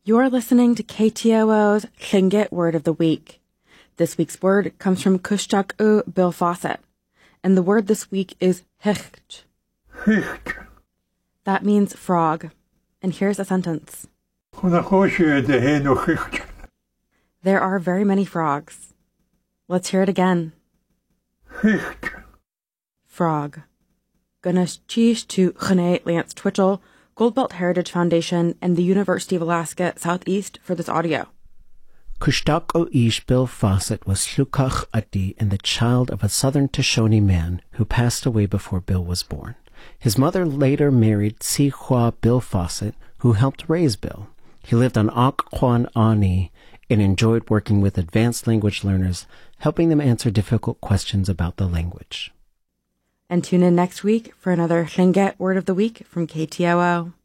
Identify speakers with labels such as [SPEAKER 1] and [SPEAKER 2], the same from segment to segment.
[SPEAKER 1] You're listening to KTOO's Tlingit Word of the Week. This week's word comes from Kushtak Bill Fawcett, and the word this week is hicht.
[SPEAKER 2] Hicht.
[SPEAKER 1] That means frog. And here's a sentence.
[SPEAKER 2] There
[SPEAKER 1] are very many frogs. Let's hear it again.
[SPEAKER 2] Hicht.
[SPEAKER 1] Frog. Gunas Chish to Chene Lance Twitchell, Goldbelt Heritage Foundation, and the University of Alaska Southeast for this audio.
[SPEAKER 3] Kushtak Ish Bill Fawcett was Llukach Ati and the child of a southern Shoshone man who passed away before Bill was born. His mother later married Si Hua Bill Fawcett, who helped raise Bill. He lived on Ak Kwan Ani and enjoyed working with advanced language learners, helping them answer difficult questions about the language.
[SPEAKER 1] And tune in next week for another Tlingit Word of the Week from KTOO.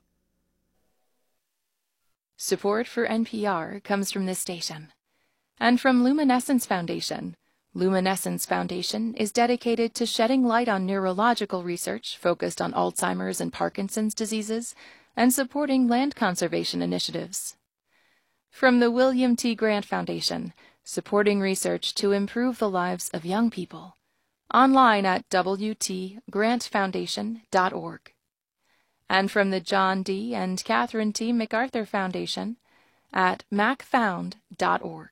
[SPEAKER 4] Support for NPR comes from this station and from Luminescence Foundation. Luminescence Foundation is dedicated to shedding light on neurological research focused on Alzheimer's and Parkinson's diseases and supporting land conservation initiatives. From the William T. Grant Foundation, supporting research to improve the lives of young people. Online at wtgrantfoundation.org. And from the John D. and Catherine T. MacArthur Foundation at macfound.org.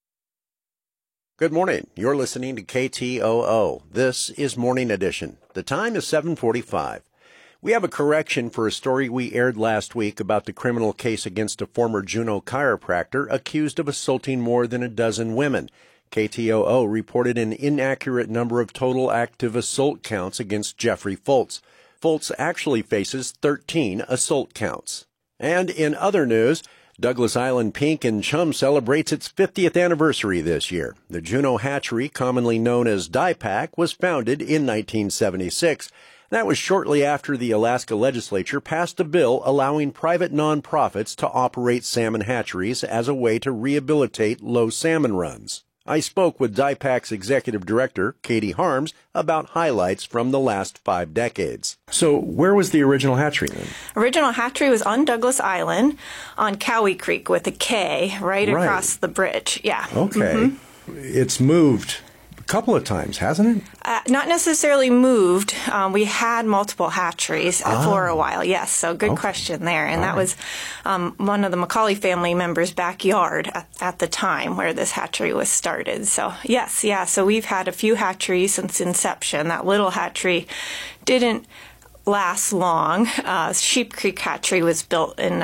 [SPEAKER 5] Good morning. You're listening to KTOO. This is Morning Edition. The time is 7:45. We have a correction for a story we aired last week about the criminal case against a former Juneau chiropractor accused of assaulting more than a dozen women. KTOO reported an inaccurate number of total active assault counts against Jeffrey Foltz. Foltz actually faces 13 assault counts. And in other news, Douglas Island Pink and Chum celebrates its 50th anniversary this year. The Juneau Hatchery, commonly known as DIPAC, was founded in 1976. That was shortly after the Alaska legislature passed a bill allowing private nonprofits to operate salmon hatcheries as a way to rehabilitate low salmon runs. I spoke with DIPAC's executive director, Katie Harms, about highlights from the last 5 decades. So where was the original hatchery then?
[SPEAKER 6] Original hatchery was on Douglas Island on Cowie Creek with a K right across the bridge. Yeah.
[SPEAKER 5] Okay. Mm-hmm. It's moved a couple of times, hasn't it?
[SPEAKER 6] Not necessarily moved. We had multiple hatcheries for a while, yes. So good question there. And that was one of the McCauley family members' backyard at the time where this hatchery was started. So yes, yeah. So we've had a few hatcheries since inception. That little hatchery didn't last long. Sheep Creek Hatchery was built in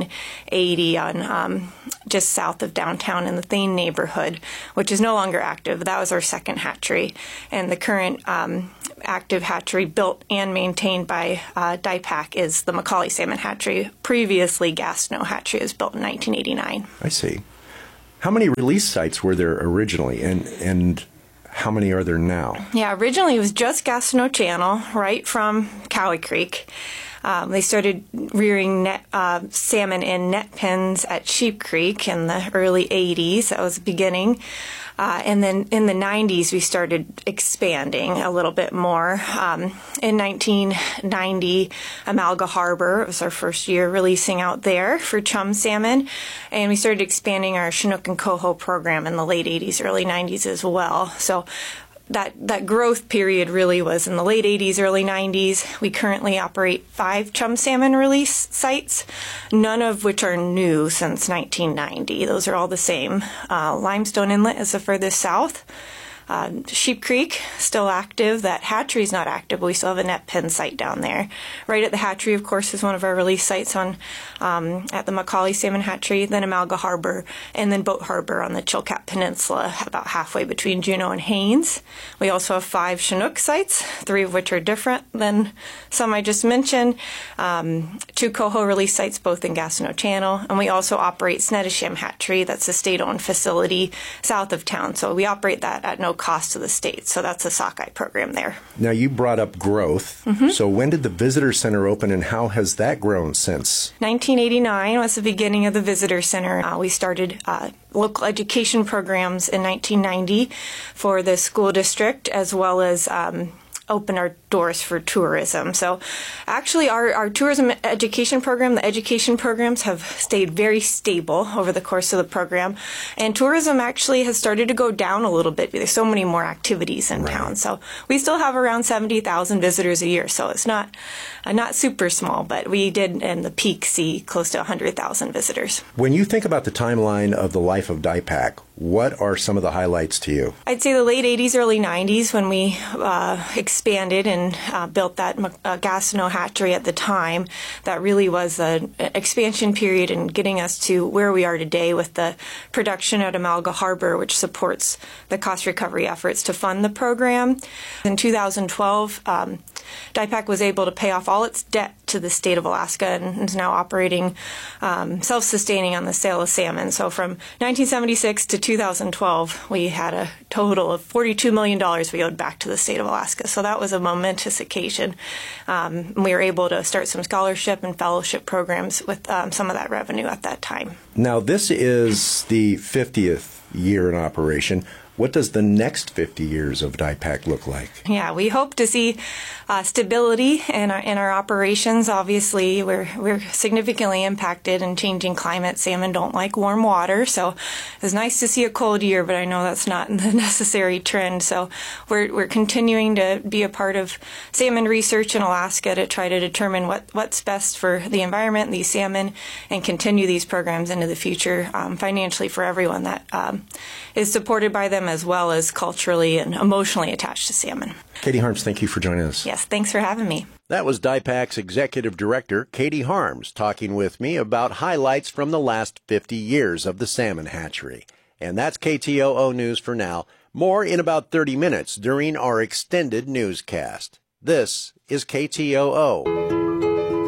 [SPEAKER 6] 1980 on just south of downtown in the Thane neighborhood, which is no longer active. That was our second hatchery. And the current active hatchery built and maintained by DIPAC is the McCauley Salmon Hatchery. Previously, Gastineau Hatchery was built in 1989.
[SPEAKER 5] I see. How many release sites were there originally, and how many are there now?
[SPEAKER 6] Yeah, originally it was just Gastineau Channel, right from Cowie Creek. They started rearing salmon in net pens at Sheep Creek in the early 80s. That was the beginning. And then in the 90s, we started expanding a little bit more. In 1990, Amalga Harbor, it was our first year releasing out there for chum salmon. And we started expanding our Chinook and Coho program in the late 80s, early 90s as well. So that growth period really was in the late 80s, early 90s. We currently operate 5 chum salmon release sites, none of which are new since 1990. Those are all the same. Limestone Inlet is the furthest south. Sheep Creek, still active. That hatchery's not active, but we still have a net pen site down there. Right at the hatchery, of course, is one of our release sites on at the McCauley Salmon Hatchery, then Amalga Harbor, and then Boat Harbor on the Chilkat Peninsula, about halfway between Juneau and Haines. We also have 5 Chinook sites, 3 of which are different than some I just mentioned. 2 Coho release sites, both in Gastineau Channel, and we also operate Snettisham Hatchery. That's a state-owned facility south of town, so we operate that at no cost to the state. So that's a sockeye program there.
[SPEAKER 5] Now, you brought up growth. So when did the visitor center open, and how has that grown since?
[SPEAKER 6] 1989 was the beginning of the visitor center. We started local education programs in 1990 for the school district, as well as opened our doors for tourism. So actually our tourism education program, the education programs have stayed very stable over the course of the program. And tourism actually has started to go down a little bit. There's so many more activities in town. So we still have around 70,000 visitors a year. So it's not super small, but we did in the peak see close to 100,000 visitors.
[SPEAKER 5] When you think about the timeline of the life of DIPAC, what are some of the highlights to you?
[SPEAKER 6] I'd say the late 80s, early 90s when we expanded and built that Gastineau hatchery at the time. That really was an expansion period in getting us to where we are today with the production at Amalga Harbor, which supports the cost recovery efforts to fund the program. In 2012, DIPAC was able to pay off all its debt to the state of Alaska and is now operating self-sustaining on the sale of salmon. So from 1976 to 2012, we had a total of $42 million we owed back to the state of Alaska. So that was a momentous occasion. We were able to start some scholarship and fellowship programs with some of that revenue at that time.
[SPEAKER 5] Now, this is the 50th year in operation. What does the next 50 years of DIPAC look like?
[SPEAKER 6] Yeah, we hope to see stability in our operations. Obviously, we're significantly impacted in changing climate. Salmon don't like warm water, so it's nice to see a cold year, but I know that's not the necessary trend. So we're continuing to be a part of salmon research in Alaska to try to determine what's best for the environment and these salmon, and continue these programs into the future financially for everyone that is supported by them, as well as culturally and emotionally attached to salmon.
[SPEAKER 5] Katie Harms, thank you for joining us.
[SPEAKER 6] Yes, thanks for having me.
[SPEAKER 5] That was DIPAC's Executive Director, Katie Harms, talking with me about highlights from the last 50 years of the salmon hatchery. And that's KTOO News for now. More in about 30 minutes during our extended newscast. This is KTOO.